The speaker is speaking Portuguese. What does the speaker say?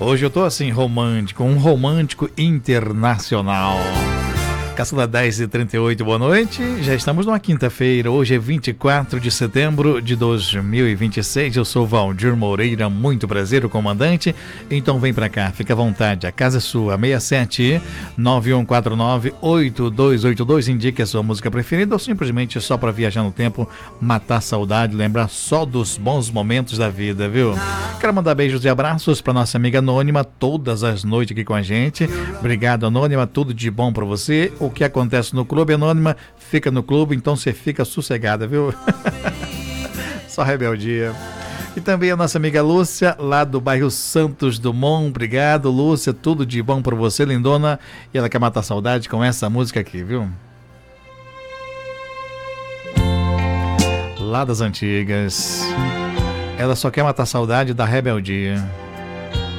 Hoje eu tô assim, romântico, um romântico internacional. Caçula 10h38, boa noite. Já estamos numa quinta-feira, hoje é 24 de setembro de 2026. Eu sou Valdir Moreira, muito prazer, o comandante. Então vem pra cá, fica à vontade, a casa é sua. 67-9149-8282. Indique a sua música preferida ou simplesmente só pra viajar no tempo, matar a saudade, lembrar só dos bons momentos da vida, viu? Quero mandar beijos e abraços pra nossa amiga Anônima, todas as noites aqui com a gente. Obrigado, Anônima, tudo de bom pra você. O que acontece no clube, Anônima, fica no clube, então você fica sossegada, viu? Só rebeldia. E também a nossa amiga Lúcia, lá do bairro Santos Dumont. Obrigado, Lúcia, tudo de bom pra você, lindona. E ela quer matar saudade com essa música aqui, viu? Lá das antigas. Ela só quer matar saudade da rebeldia.